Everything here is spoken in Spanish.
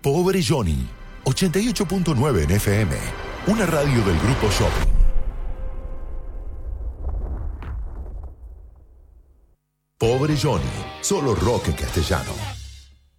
Pobre Johnny, 88.9 en FM, una radio del Grupo Shopping. Pobre Johnny, solo rock en castellano.